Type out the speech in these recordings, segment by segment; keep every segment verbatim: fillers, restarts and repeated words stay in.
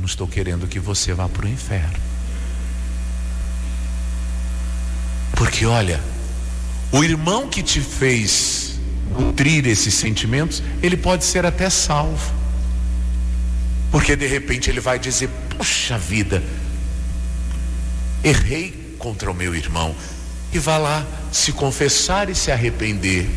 não estou querendo que você vá para o inferno. Porque olha, o irmão que te fez nutrir esses sentimentos, ele pode ser até salvo. Porque de repente ele vai dizer: puxa vida, errei contra o meu irmão. E vai lá se confessar e se arrepender.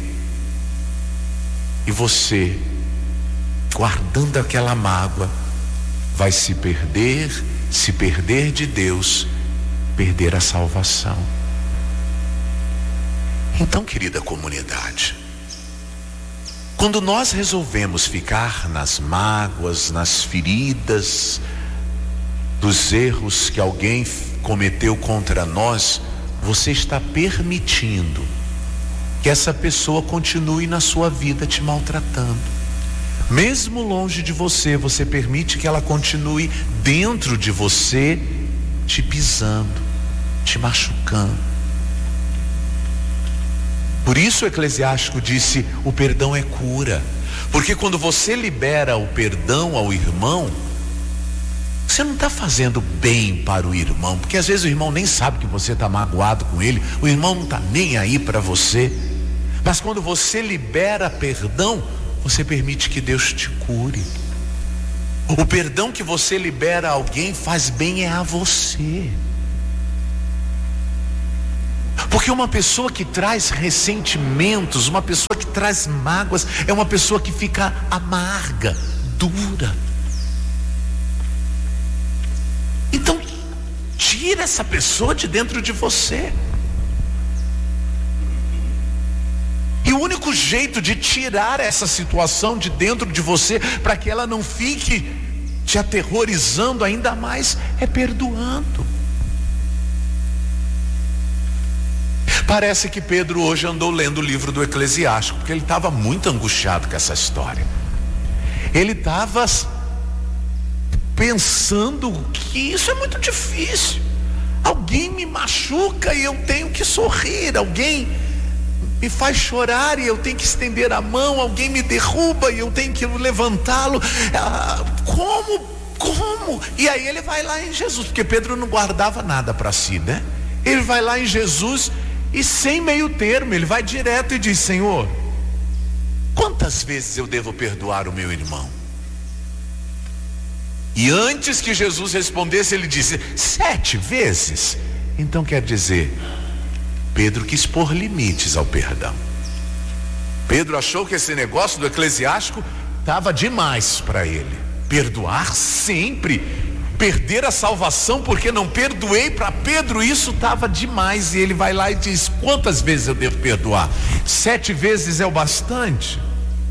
E você, guardando aquela mágoa, vai se perder, se perder de Deus, perder a salvação. Então, querida comunidade, quando nós resolvemos ficar nas mágoas, nas feridas, dos erros que alguém cometeu contra nós, você está permitindo que essa pessoa continue na sua vida te maltratando. Mesmo longe de você, você permite que ela continue dentro de você, te pisando, te machucando. Por isso o Eclesiástico disse: o perdão é cura. Porque quando você libera o perdão ao irmão, você não está fazendo bem para o irmão, porque às vezes o irmão nem sabe que você está magoado com ele, o irmão não está nem aí para você. Mas quando você libera perdão, você permite que Deus te cure. O perdão que você libera a alguém faz bem é a você. Porque uma pessoa que traz ressentimentos, uma pessoa que traz mágoas, é uma pessoa que fica amarga, dura. Então, tira essa pessoa de dentro de você. E o único jeito de tirar essa situação de dentro de você, para que ela não fique te aterrorizando ainda mais, é perdoando. Parece que Pedro hoje andou lendo o livro do Eclesiástico, porque ele estava muito angustiado com essa história. Ele estava pensando que isso é muito difícil. Alguém me machuca e eu tenho que sorrir, alguém me faz chorar e eu tenho que estender a mão, alguém me derruba e eu tenho que levantá-lo. Ah, como? Como? E aí ele vai lá em Jesus, porque Pedro não guardava nada para si, né? Ele vai lá em Jesus e sem meio termo, ele vai direto e diz: Senhor, quantas vezes eu devo perdoar o meu irmão? E antes que Jesus respondesse, ele disse: sete vezes. Então quer dizer, Pedro quis pôr limites ao perdão. Pedro achou que esse negócio do Eclesiástico estava demais para ele. Perdoar sempre. Perder a salvação porque não perdoei, para Pedro isso estava demais. E ele vai lá e diz: quantas vezes eu devo perdoar? Sete vezes é o bastante?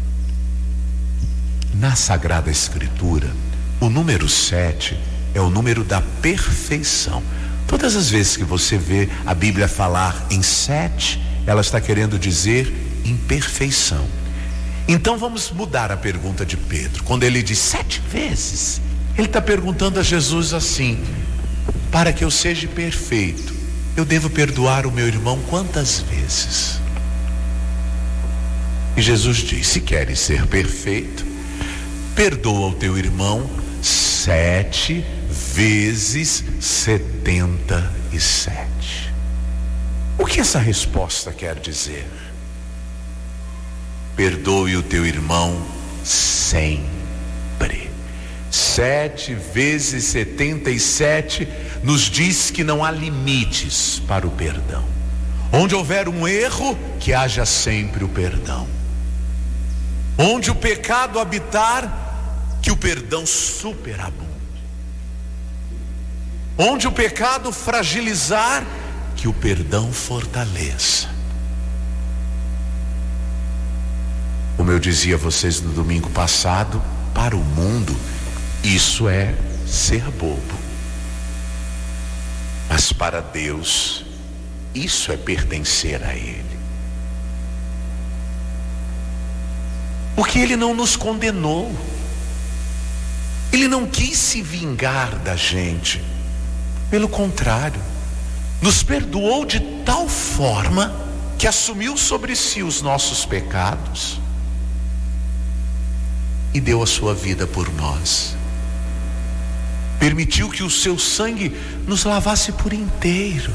Na Sagrada Escritura, o número sete é o número da perfeição. Todas as vezes que você vê a Bíblia falar em sete, ela está querendo dizer imperfeição. Então vamos mudar a pergunta de Pedro. Quando ele diz sete vezes, ele está perguntando a Jesus assim: para que eu seja perfeito, eu devo perdoar o meu irmão quantas vezes? E Jesus diz: se queres ser perfeito, perdoa o teu irmão sete vezes setenta e sete. O que essa resposta quer dizer? Perdoe o teu irmão sempre. Sete vezes setenta e sete nos diz que não há limites para o perdão. Onde houver um erro, que haja sempre o perdão. Onde o pecado habitar, que o perdão superabunde. Onde o pecado fragilizar, que o perdão fortaleça. Como eu dizia a vocês no domingo passado, para o mundo isso é ser bobo, mas para Deus isso é pertencer a Ele. Porque Ele não nos condenou, Ele não quis se vingar da gente, pelo contrário, nos perdoou de tal forma que assumiu sobre si os nossos pecados e deu a sua vida por nós. permitiu que o seu sangue nos lavasse por inteiro.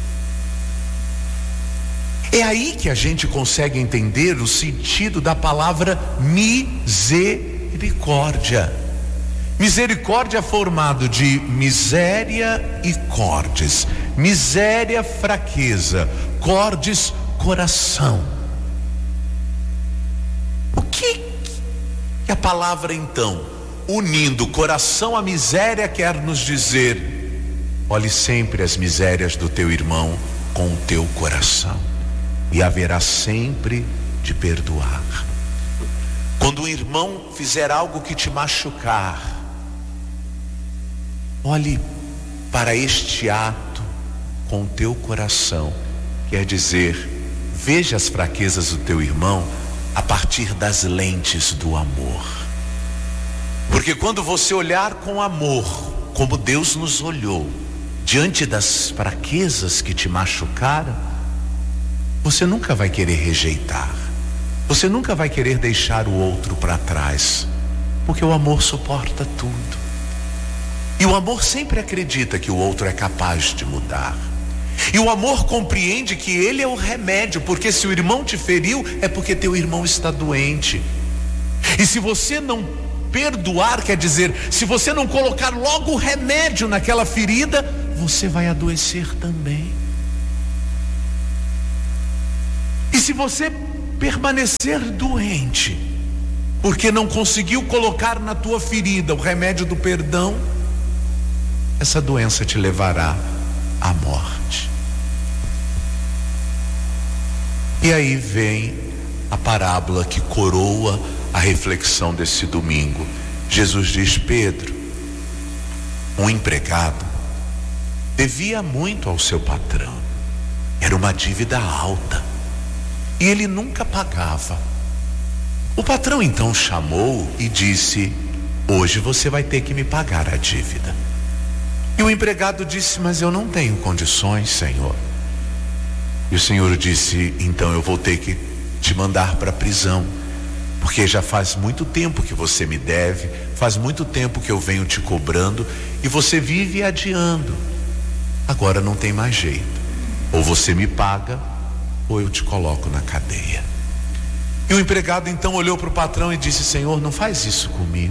É aí que a gente consegue entender o sentido da palavra misericórdia. Misericórdia é formado de miséria e cordes. Miséria, fraqueza. Cordes, coração. O que que a palavra então, unindo o coração à miséria, quer nos dizer? Olhe sempre as misérias do teu irmão com o teu coração, e haverá sempre de perdoar. Quando um irmão fizer algo que te machucar, olhe para este ato com o teu coração, quer dizer, veja as fraquezas do teu irmão a partir das lentes do amor. Porque quando você olhar com amor, como Deus nos olhou, diante das fraquezas que te machucaram, você nunca vai querer rejeitar, você nunca vai querer deixar o outro para trás, porque o amor suporta tudo. E o amor sempre acredita que o outro é capaz de mudar. E o amor compreende que ele é o remédio, porque se o irmão te feriu, é porque teu irmão está doente. E se você não perdoar, quer dizer, se você não colocar logo o remédio naquela ferida, você vai adoecer também. E se você permanecer doente, porque não conseguiu colocar na tua ferida o remédio do perdão, essa doença te levará à morte. E aí vem a parábola que coroa a reflexão desse domingo. Jesus diz: Pedro, um empregado devia muito ao seu patrão, era uma dívida alta, e ele nunca pagava. O patrão então chamou e disse: hoje você vai ter que me pagar a dívida. E o empregado disse: mas eu não tenho condições, Senhor. E o Senhor disse: então eu vou ter que te mandar para a prisão, porque já faz muito tempo que você me deve, faz muito tempo que eu venho te cobrando, e você vive adiando. Agora não tem mais jeito, ou você me paga, ou eu te coloco na cadeia. E o empregado então olhou para o patrão e disse: Senhor, não faz isso comigo.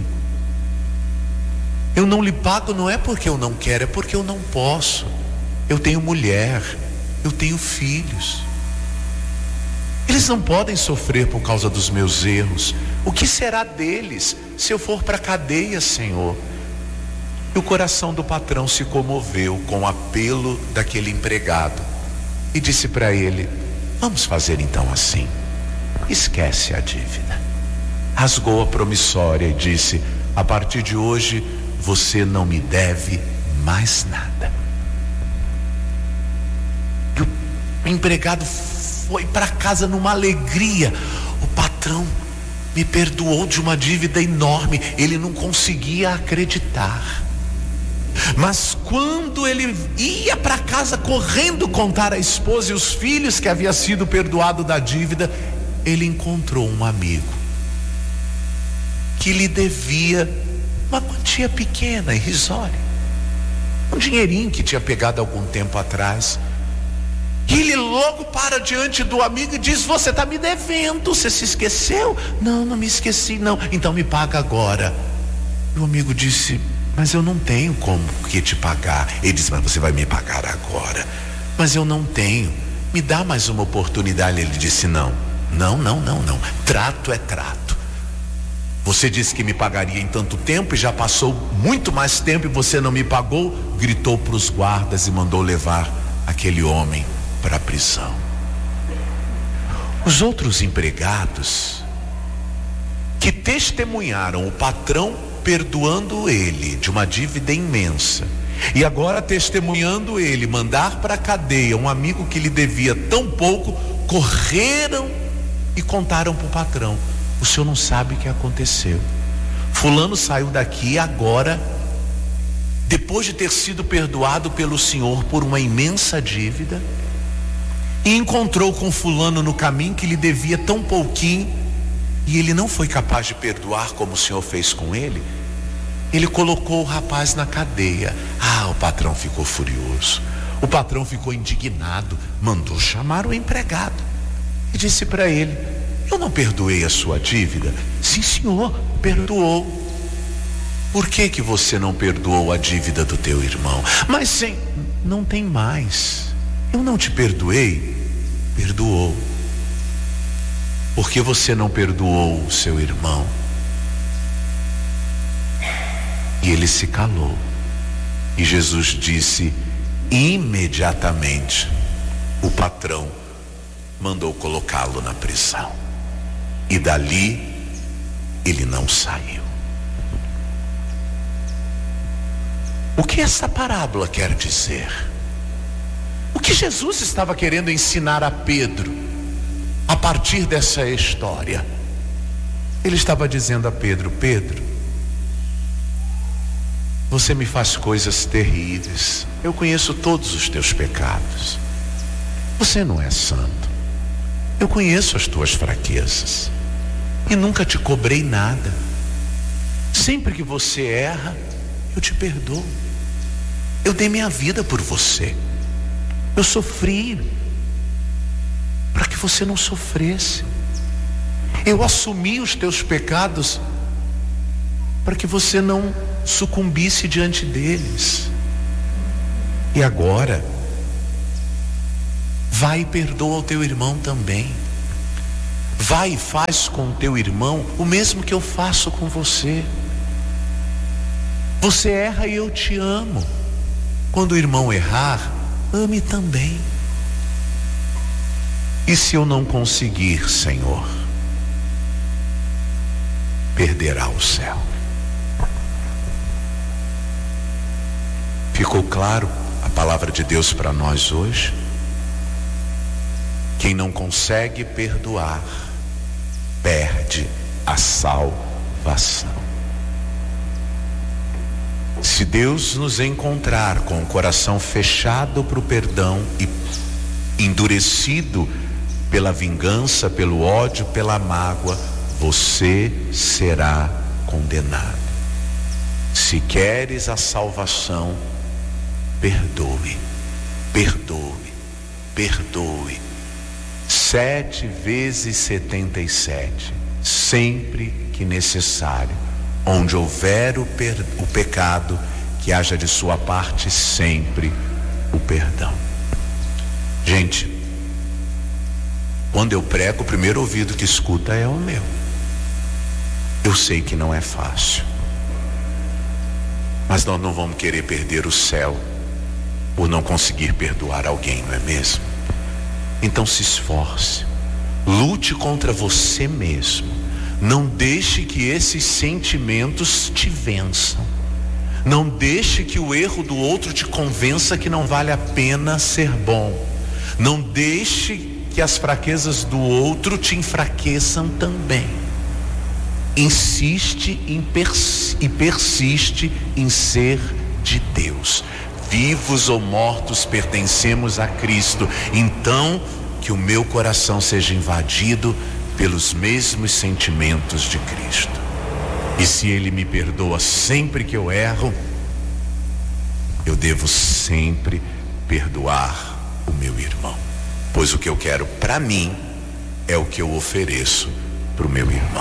Eu não lhe pago não é porque eu não quero, é porque eu não posso. Eu tenho mulher, eu tenho filhos. Eles não podem sofrer por causa dos meus erros. O que será deles se eu for para a cadeia, Senhor? E o coração do patrão se comoveu com o apelo daquele empregado e disse para ele: vamos fazer então assim, esquece a dívida. Rasgou a promissória e disse: a partir de hoje você não me deve mais nada. E o empregado foi para casa numa alegria. O patrão me perdoou de uma dívida enorme. Ele não conseguia acreditar. Mas quando ele ia para casa correndo contar à esposa e os filhos que havia sido perdoado da dívida, ele encontrou um amigo que lhe devia uma quantia pequena, irrisória, um dinheirinho que tinha pegado algum tempo atrás. E ele logo para diante do amigo e diz: você está me devendo, você se esqueceu? Não, não me esqueci não, então me paga agora. E o amigo disse: mas eu não tenho como que te pagar. Ele disse: mas você vai me pagar agora. Mas eu não tenho, me dá mais uma oportunidade. Ele disse: não, não, não, não, não, trato é trato. Você disse que me pagaria em tanto tempo e já passou muito mais tempo e você não me pagou. Gritou para os guardas e mandou levar aquele homem para a prisão. Os outros empregados que testemunharam o patrão perdoando ele de uma dívida imensa, e agora testemunhando ele mandar para a cadeia um amigo que lhe devia tão pouco, correram e contaram para o patrão: o senhor não sabe o que aconteceu. Fulano saiu daqui agora, depois de ter sido perdoado pelo senhor por uma imensa dívida, e encontrou com fulano no caminho que lhe devia tão pouquinho, e ele não foi capaz de perdoar como o senhor fez com ele. Ele colocou o rapaz na cadeia. Ah, o patrão ficou furioso. O patrão ficou indignado, mandou chamar o empregado e disse para ele: eu não perdoei a sua dívida? Sim, senhor, perdoou. Por que que você não perdoou a dívida do teu irmão? Mas sim, não tem mais. Eu não te perdoei. Perdoou. Por que você não perdoou o seu irmão? E ele se calou. E Jesus disse: imediatamente o patrão mandou colocá-lo na prisão. E dali ele não saiu. O que essa parábola quer dizer? O que Jesus estava querendo ensinar a Pedro a partir dessa história? Ele estava dizendo a Pedro: Pedro, você me faz coisas terríveis. Eu conheço todos os teus pecados. Você não é santo. Eu conheço as tuas fraquezas. E nunca te cobrei nada. Sempre que você erra, eu te perdoo. Eu dei minha vida por você. Eu sofri para que você não sofresse. Eu assumi os teus pecados para que você não sucumbisse diante deles. E agora, vai e perdoa o teu irmão também. Vai e faz com o teu irmão o mesmo que eu faço com você. Você erra e eu te amo. Quando o irmão errar, ame também. E se eu não conseguir, Senhor, perderá o céu. Ficou claro a palavra de Deus para nós hoje? Quem não consegue perdoar, perde a salvação. Se Deus nos encontrar com o coração fechado para o perdão e endurecido pela vingança, pelo ódio, pela mágoa, você será condenado. Se queres a salvação, perdoe, perdoe, perdoe. Sete vezes setenta e sete, sempre que necessário. Onde houver o, per, o pecado, que haja de sua parte sempre o perdão. Gente, quando eu prego, o primeiro ouvido que escuta é o meu. Eu sei que não é fácil, mas nós não vamos querer perder o céu por não conseguir perdoar alguém, não é mesmo? Então se esforce, lute contra você mesmo. Não deixe que esses sentimentos te vençam. Não deixe que o erro do outro te convença que não vale a pena ser bom. Não deixe que as fraquezas do outro te enfraqueçam também. Insiste em pers- e persiste em ser de Deus. Vivos ou mortos pertencemos a Cristo. Então, que o meu coração seja invadido pelos mesmos sentimentos de Cristo. E se Ele me perdoa sempre que eu erro, eu devo sempre perdoar o meu irmão. Pois o que eu quero para mim é o que eu ofereço para o meu irmão.